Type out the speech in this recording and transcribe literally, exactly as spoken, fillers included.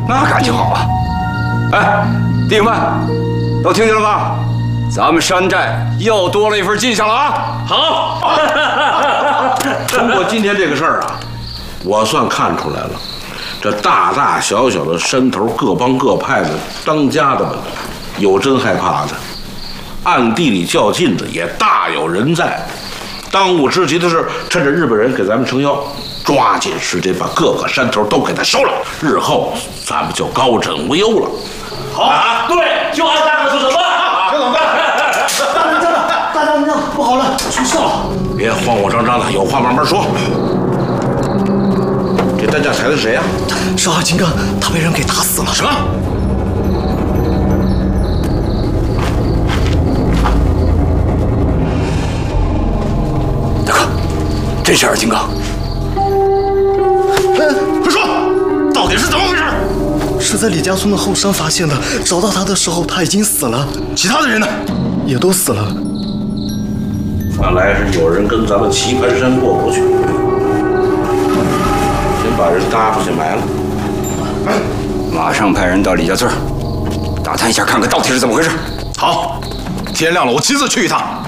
那感情好啊！哎，弟兄们，都听见了吧？咱们山寨又多了一份进项了啊！ 好。 通过今天这个事儿啊，我算看出来了，这大大小小的山头各帮各派的当家的们，有真害怕的，暗地里较劲的也大有人在。当务之急的是，趁着日本人给咱们撑腰，抓紧时间把各个山头都给他收了，日后咱们就高枕无忧了。 好啊，对，就按大哥说的办啊，这怎么办？ 大人家的，大人家不好了，出事了！ 别慌慌张张的，有话慢慢说。这担架抬的谁呀、啊？ 是二金刚，他被人给打死了。 什么？ 大哥，真是二金刚？ 快说，到底是怎么回事？ 是在李家村的后山发现的，找到他的时候他已经死了。 其他的人呢？ 也都死了。 看来是有人跟咱们棋盘山过不去，先把人搭出去埋了。 马上派人到李家村，打探一下，看看到底是怎么回事。 好，天亮了我亲自去一趟。